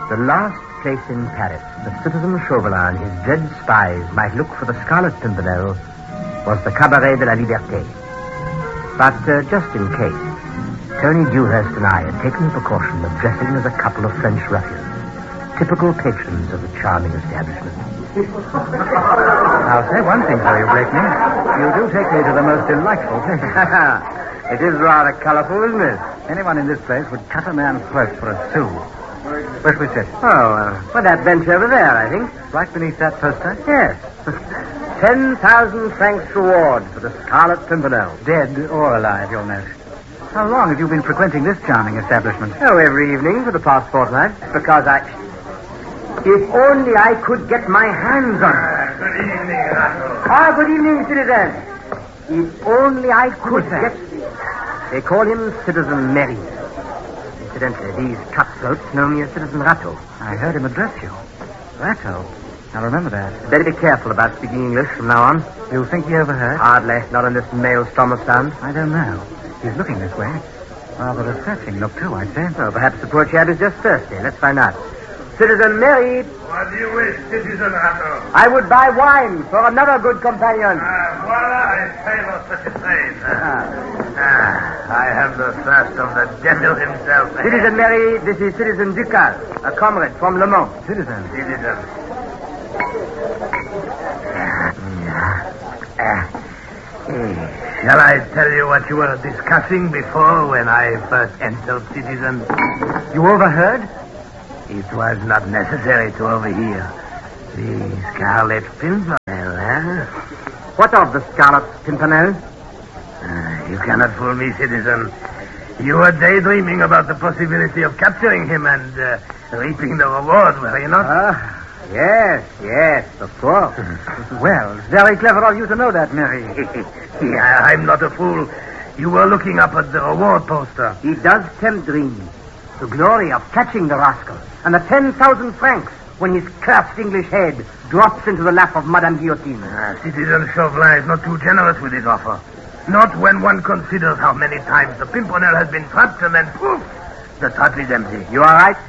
The last place in Paris that Citizen Chauvelin and his dread spies might look for the Scarlet Pimpernel was the Cabaret de la Liberté. But just in case, Tony Dewhurst and I had taken the precaution of dressing as a couple of French ruffians, typical patrons of the charming establishment. I'll say one thing for you, Blakeney. You do take me to the most delightful place. It is rather colorful, isn't it? Anyone in this place would cut a man's throat for a sou. Where should we sit? For that bench over there, I think. Right beneath that poster? Yes. 10,000 francs reward for the Scarlet Pimpernel. Dead or alive, you'll note. How long have you been frequenting this charming establishment? Oh, every evening for the past fortnight. Because if only I could get my hands on it. Good evening, Otto. Good evening, citizen. If only I could get... They call him Citizen Merry. Incidentally, these cutthroats know me as Citizen Ratto. I heard him address you. Ratto? I'll remember that. Better be careful about speaking English from now on. You think he overheard? Hardly. Not in this maelstrom of sound. I don't know. He's looking this way. Rather a searching look, too, I'd say. Oh, perhaps the poor chap is just thirsty. Let's find out. Citizen Merry. What do you wish, Citizen Ratto? I would buy wine for another good companion. Voila, I favor such a trade. I have the thirst of the devil himself. Citizen Merry, this is Citizen Ducal, a comrade from Le Mans. Citizen. Shall I tell you what you were discussing before when I first entered, citizen? You overheard? It was not necessary to overhear. The Scarlet Pimpernel, What of the Scarlet Pimpernel? You cannot fool me, citizen. You were daydreaming about the possibility of capturing him and reaping the reward, were you not? Yes, of course. Well, very clever of you to know that, Mary. I'm not a fool. You were looking up at the reward poster. He does tempt dreams. The glory of catching the rascal and the 10,000 francs when his cursed English head drops into the lap of Madame Guillotine. Citizen Chauvelin is not too generous with his offer. Not when one considers how many times the Pimpernel has been trapped and then poof, the trap is empty. You are right.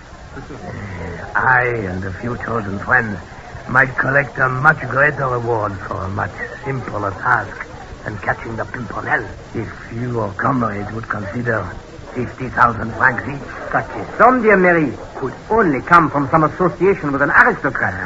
I and a few chosen friends might collect a much greater reward for a much simpler task than catching the Pimpernel. If you or comrades would consider 50,000 francs each. Such a sum, dear Mary, could only come from some association with an aristocrat.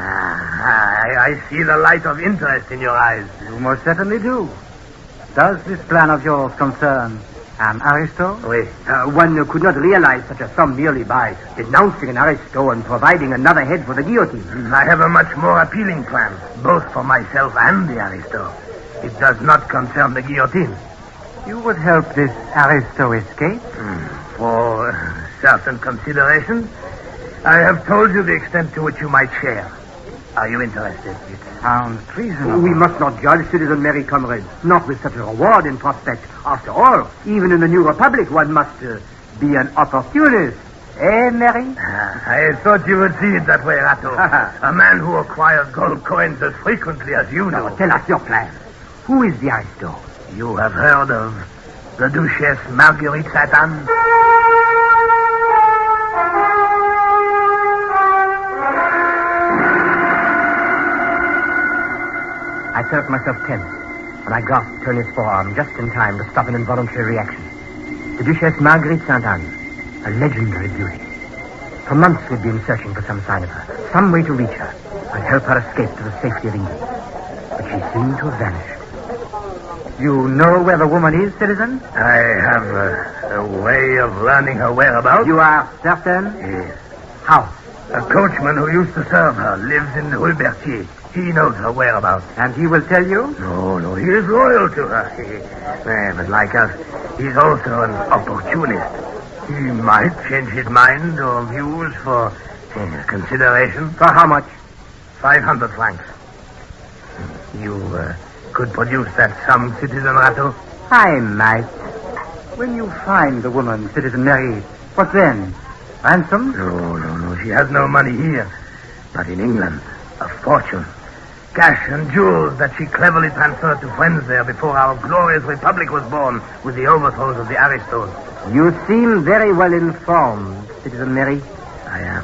I see the light of interest in your eyes. You most certainly do. Does this plan of yours concern an aristo? Oui. One could not realize such a sum merely by denouncing an aristo and providing another head for the guillotine. I have a much more appealing plan, both for myself and the aristo. It does not concern the guillotine. You would help this aristo escape? For certain considerations, I have told you the extent to which you might share. Are you interested? It sounds treasonable. We must not judge Citizen Mary, comrade. Not with such a reward in prospect. After all, even in the New Republic, one must be an opportunist. Eh, Mary? I thought you would see it that way, Ratto. A man who acquires gold coins as frequently as you do. Now, tell us your plan. Who is the aristo? You have heard of the Duchess Marguerite Saint-Anne? I felt myself tense, and I grasped Tony's forearm just in time to stop an involuntary reaction. The Duchess Marguerite Saint-Anne, a legendary beauty. For months we'd been searching for some sign of her, some way to reach her, and help her escape to the safety of England. But she seemed to have vanished. You know where the woman is, citizen? I have a way of learning her whereabouts. You are certain? Yes. How? A coachman who used to serve her lives in the Rue Berthier. He knows her whereabouts. And he will tell you? No, he is loyal to her. But like us, he's also an opportunist. He might change his mind or views for consideration. For how much? 500 francs. You could produce that sum, Citizen Ratto? I might. When you find the woman, Citizen Mary, what then? Ransom? No. She has no money here. But in England, a fortune. Cash and jewels that she cleverly transferred to friends there before our glorious republic was born with the overthrows of the aristos. You seem very well informed, Citizen Mary. I am.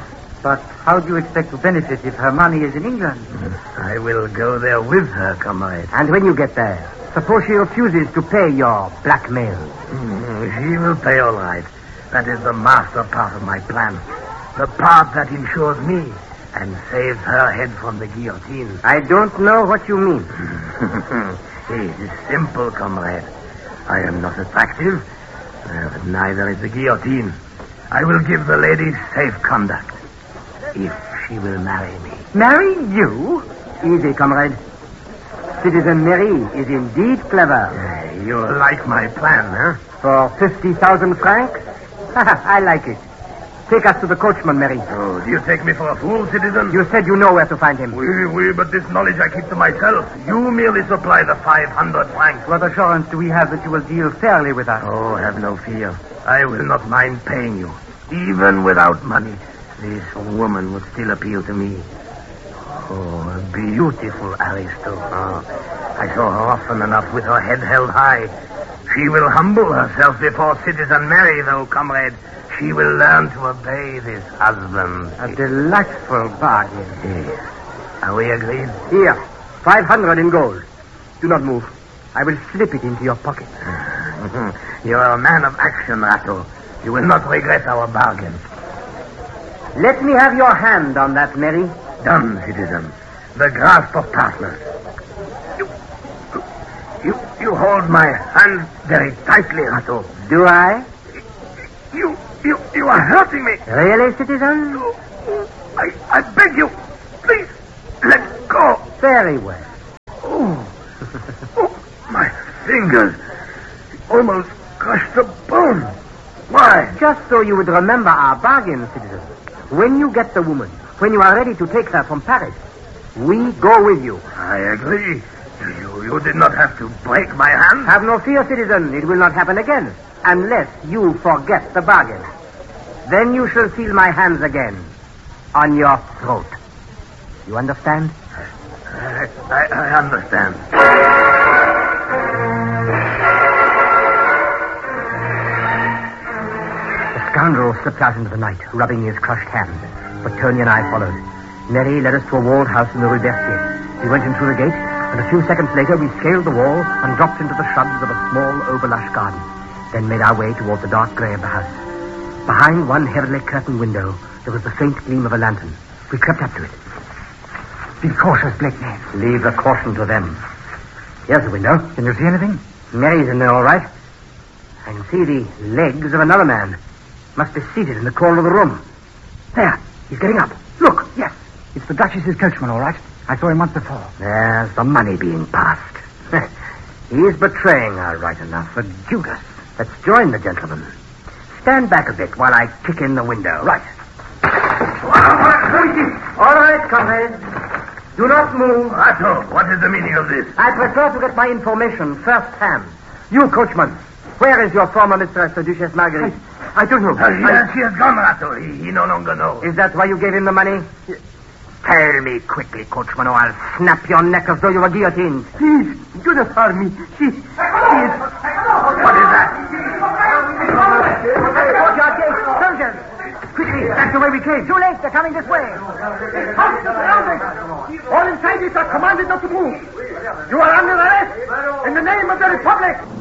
But how do you expect to benefit if her money is in England? I will go there with her, comrade. And when you get there, suppose she refuses to pay your blackmail. She will pay all right. That is the master part of my plan. The part that insures me and saves her head from the guillotine. I don't know what you mean. It is simple, comrade. I am not attractive. But neither is the guillotine. I will give the lady safe conduct if she will marry me. Marry you? Easy, comrade. Citizen Mary is indeed clever. You like my plan, huh? For 50,000 francs? I like it. Take us to the coachman, Mary. Oh, do you take me for a fool, citizen? You said you know where to find him. Oui, but this knowledge I keep to myself. You merely supply the 500 francs. What assurance do we have that you will deal fairly with us? Oh, have no fear. I will not mind paying you. Even without money, this woman would still appeal to me. Oh, a beautiful Aristo. Oh, I saw her often enough with her head held high. She will humble herself before Citizen Mary, though, comrade. She will learn to obey this husband. A delightful bargain. Yes. Are we agreed? Here, 500 in gold. Do not move. I will slip it into your pocket. You are a man of action, Ratto. You will not regret our bargain. Let me have your hand on that, Mary. Done, citizen. The grasp of partners. You hold my hand very tightly, Ratto. Do I? You are hurting me. Really, citizen? I beg you, please, let go. Very well. Oh, my fingers almost crushed the bone. Why? Just so you would remember our bargain, citizen. When you get the woman, when you are ready to take her from Paris, we go with you. I agree. You did not have to break my hand. Have no fear, citizen. It will not happen again, unless you forget the bargain. Then you shall feel my hands again on your throat. You understand? I understand. The scoundrel slipped out into the night, rubbing his crushed hands. But Tony and I followed. Mary led us to a walled house in the Rue Berthier. We went in through the gate, and a few seconds later we scaled the wall and dropped into the shrubs of a small overlush garden, then made our way toward the dark grey of the house. Behind one heavily curtained window, there was the faint gleam of a lantern. We crept up to it. Be cautious, Blakeney. Leave the caution to them. Here's the window. Can you see anything? Mary's in there, all right. I can see the legs of another man. Must be seated in the corner of the room. There, he's getting up. Look, yes. It's the Duchess's coachman, all right. I saw him once before. There's the money being passed. He is betraying her right enough. A Judas. Let's join the gentleman. Stand back a bit while I kick in the window. Right. All right, comrades. Do not move. Ratto, what is the meaning of this? I prefer to get my information first-hand. You, coachman, where is your former mistress, the Duchess Marguerite? I don't know. She has gone, Ratto. He no longer knows. Is that why you gave him the money? Tell me quickly, coachman, or I'll snap your neck as though you were guillotined. Please, do not harm me. She is... What is that? Soldiers! Quickly, back the way we came. Too late, they're coming this way. All inside this are commanded not to move. You are under arrest in the name of the Republic.